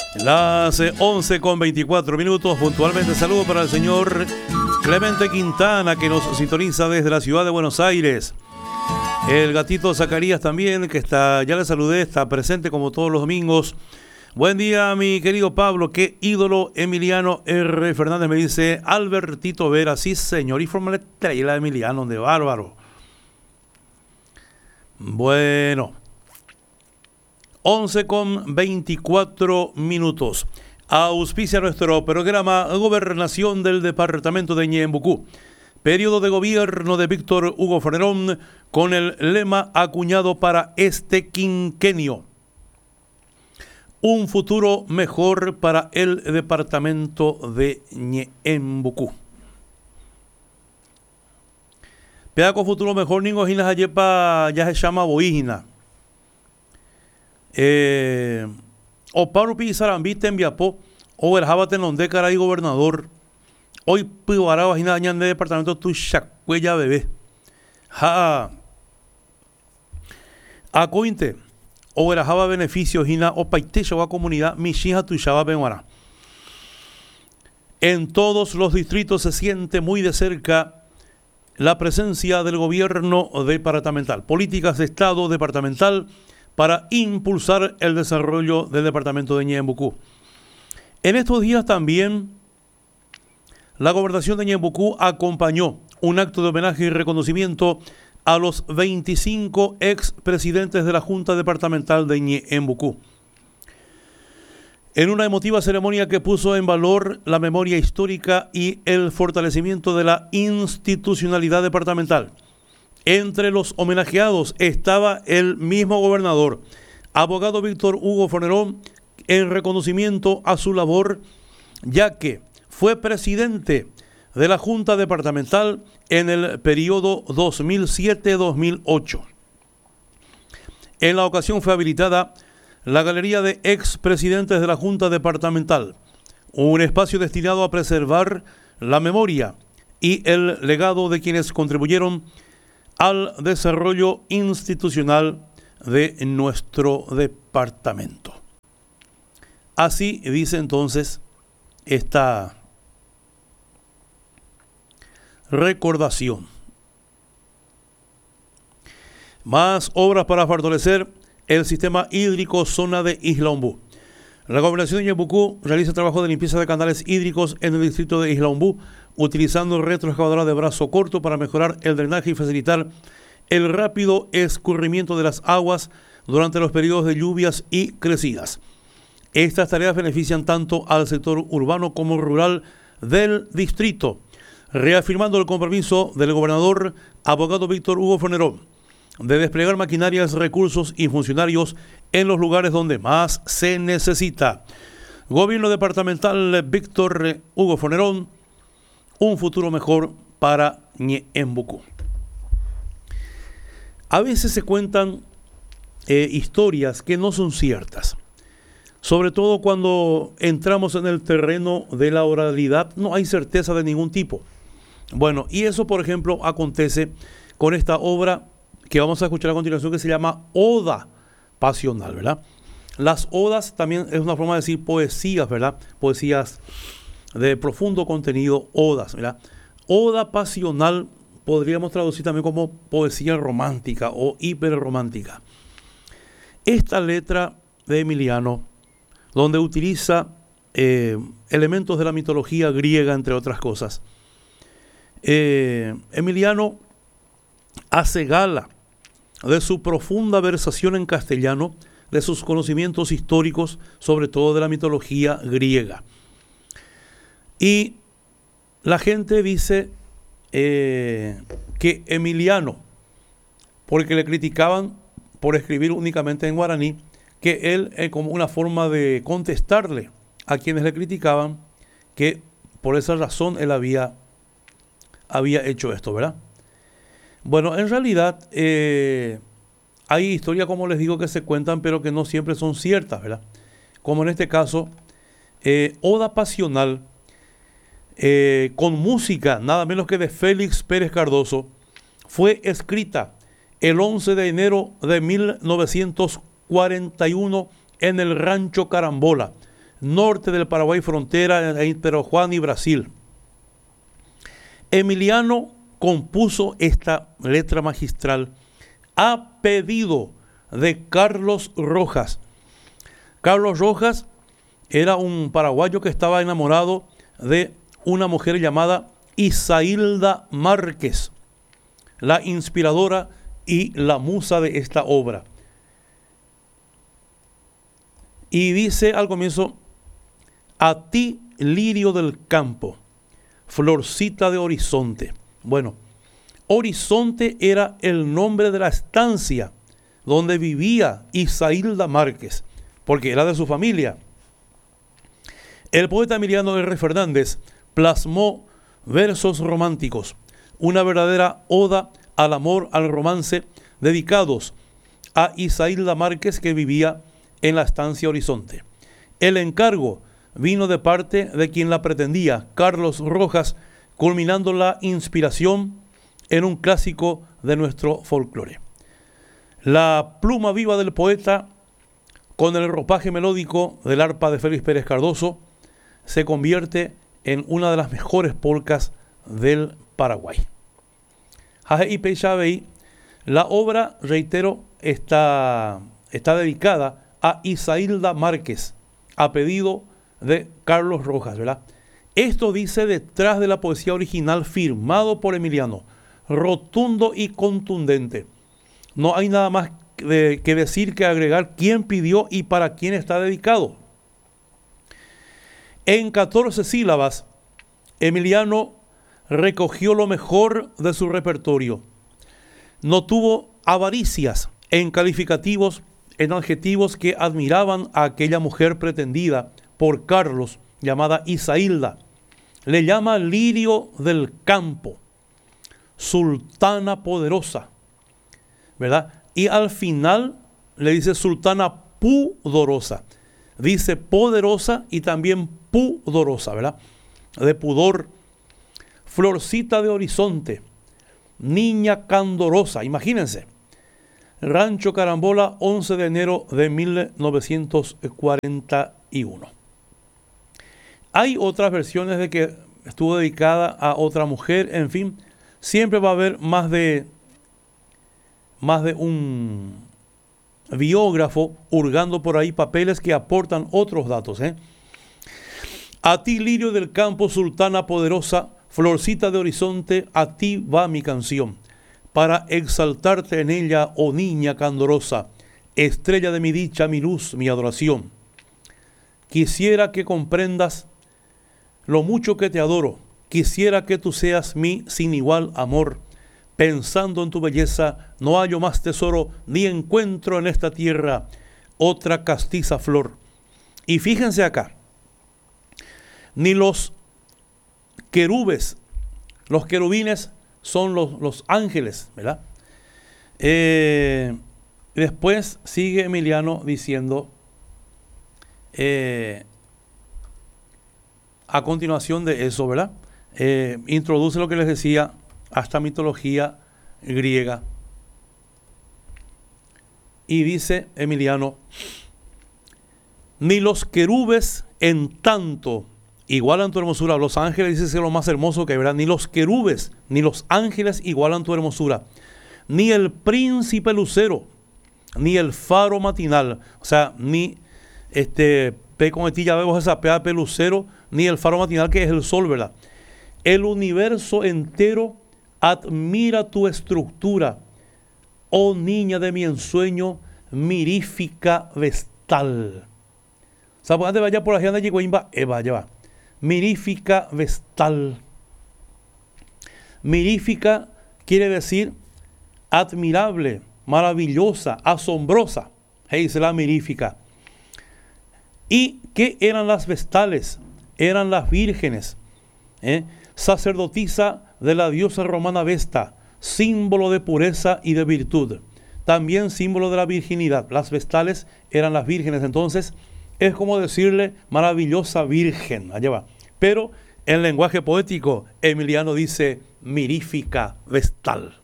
Las 11:24 puntualmente. Saludo para el señor Clemente Quintana, que nos sintoniza desde la ciudad de Buenos Aires. El gatito Zacarías también, que está, ya le saludé, está presente como todos los domingos. Buen día, mi querido Pablo, qué ídolo. Emiliano R. Fernández me dice, Albertito Vera, sí señor, y forma la estrella de Emiliano, de bárbaro. Bueno, 11:24. Auspicia nuestro programa Gobernación del Departamento de Ñembucú. Periodo de gobierno de Víctor Hugo Fornerón con el lema acuñado para este quinquenio. Un futuro mejor para el departamento de Ñembucú. Pedaco futuro mejor ningo hinas ayepa ya se llama boígina. O Pablo Pizarambite en Viapó, o el Jabate en donde caray gobernador. Hoy pibará vagina dañan de departamento tu chacuella bebé. Ja. Acointe, o el Jaba beneficio hina o paite a comunidad, mi hija tu chava benguara. En todos los distritos se siente muy de cerca la presencia del gobierno departamental, políticas de Estado departamental para impulsar el desarrollo del departamento de Ñembucú. En estos días también la gobernación de Ñembucú acompañó un acto de homenaje y reconocimiento a los 25 expresidentes de la Junta Departamental de Ñembucú. En una emotiva ceremonia que puso en valor la memoria histórica y el fortalecimiento de la institucionalidad departamental. Entre los homenajeados estaba el mismo gobernador, abogado Víctor Hugo Fornerón, en reconocimiento a su labor, ya que fue presidente de la Junta Departamental en el periodo 2007-2008. En la ocasión fue habilitada la Galería de Expresidentes de la Junta Departamental, un espacio destinado a preservar la memoria y el legado de quienes contribuyeron al desarrollo institucional de nuestro departamento. Así dice entonces esta recordación. Más obras para fortalecer el sistema hídrico zona de Isla Ombú. La gobernación de Ñembucú realiza trabajo de limpieza de canales hídricos en el distrito de Isla Ombú, utilizando retroexcavadoras de brazo corto para mejorar el drenaje y facilitar el rápido escurrimiento de las aguas durante los periodos de lluvias y crecidas. Estas tareas benefician tanto al sector urbano como rural del distrito, reafirmando el compromiso del gobernador abogado Víctor Hugo Fornerón de desplegar maquinarias, recursos y funcionarios en los lugares donde más se necesita. Gobierno departamental Víctor Hugo Fornerón, un futuro mejor para Ñembucú. A veces se cuentan historias que no son ciertas, sobre todo cuando entramos en el terreno de la oralidad, no hay certeza de ningún tipo. Bueno, y eso, por ejemplo, acontece con esta obra que vamos a escuchar a continuación, que se llama Oda Pasional, ¿verdad? Las odas también es una forma de decir poesías, ¿verdad? Poesías de profundo contenido, odas, ¿verdad? Oda pasional podríamos traducir también como poesía romántica o hiperromántica. Esta letra de Emiliano, donde utiliza elementos de la mitología griega, entre otras cosas, Emiliano hace gala de su profunda versación en castellano, de sus conocimientos históricos, sobre todo de la mitología griega. Y la gente dice que Emiliano, porque le criticaban por escribir únicamente en guaraní, que él, como una forma de contestarle a quienes le criticaban, que por esa razón él había hecho esto, ¿verdad? Bueno, en realidad hay historias, como les digo, que se cuentan, pero que no siempre son ciertas, ¿verdad? Como en este caso, Oda Pasional, con música nada menos que de Félix Pérez Cardoso, fue escrita el 11 de enero de 1941 en el Rancho Carambola, norte del Paraguay, frontera entre Juan y Brasil. Emiliano compuso esta letra magistral a pedido de Carlos Rojas. Carlos Rojas era un paraguayo que estaba enamorado de una mujer llamada Isailda Márquez, la inspiradora y la musa de esta obra. Y dice al comienzo: a ti, lirio del campo, florcita de Horizonte. Bueno, Horizonte era el nombre de la estancia donde vivía Isailda Márquez, porque era de su familia. El poeta Emiliano R. Fernández plasmó versos románticos, una verdadera oda al amor, al romance, dedicados a Isailda Márquez, que vivía en la estancia Horizonte. El encargo vino de parte de quien la pretendía, Carlos Rojas, culminando la inspiración en un clásico de nuestro folclore. La pluma viva del poeta, con el ropaje melódico del arpa de Félix Pérez Cardoso, se convierte en una de las mejores polcas del Paraguay. La obra, reitero, está dedicada a Isailda Márquez, a pedido de Carlos Rojas, ¿verdad? Esto dice detrás de la poesía original, firmado por Emiliano, rotundo y contundente. No hay nada más que decir, que agregar quién pidió y para quién está dedicado. En 14 sílabas, Emiliano recogió lo mejor de su repertorio. No tuvo avaricias en calificativos, en adjetivos que admiraban a aquella mujer pretendida por Carlos, llamada Isailda. Le llama lirio del campo, sultana poderosa, ¿verdad? Y al final le dice sultana pudorosa. Dice poderosa y también pudorosa, ¿verdad? De pudor. Florcita de Horizonte, niña candorosa. Imagínense. Rancho Carambola, 11 de enero de 1941. Hay otras versiones de que estuvo dedicada a otra mujer. En fin, siempre va a haber más de un biógrafo hurgando por ahí papeles que aportan otros datos. A ti, lirio del campo, sultana poderosa, florcita de Horizonte, a ti va mi canción, para exaltarte en ella, oh niña candorosa, estrella de mi dicha, mi luz, mi adoración. Quisiera que comprendas lo mucho que te adoro, quisiera que tú seas mi sin igual amor. Pensando en tu belleza, no hallo más tesoro, ni encuentro en esta tierra otra castiza flor. Y fíjense acá, ni los querubes, los querubines son los ángeles, ¿verdad? Después sigue Emiliano diciendo, a continuación de eso, ¿verdad? Introduce lo que les decía, hasta mitología griega. Y dice Emiliano: ni los querubes en tanto igualan tu hermosura. Los ángeles, dice, es lo más hermoso que hay, ¿verdad? Ni los querubes, ni los ángeles igualan tu hermosura. Ni el príncipe lucero, ni el faro matinal. O sea, ni P con etilla vemos esa P lucero, ni el faro matinal, que es el sol, ¿verdad? El universo entero admira tu estructura, oh niña de mi ensueño, mirífica vestal. O sea, antes vaya por la gente de Yigüimba, vaya va. Mirífica vestal. Mirífica quiere decir admirable, maravillosa, asombrosa. Dice la mirífica. ¿Y qué eran las vestales? Eran las vírgenes, sacerdotisa de la diosa romana Vesta, símbolo de pureza y de virtud, también símbolo de la virginidad. Las vestales eran las vírgenes, entonces es como decirle maravillosa virgen, allá va. Pero en lenguaje poético, Emiliano dice mirífica vestal.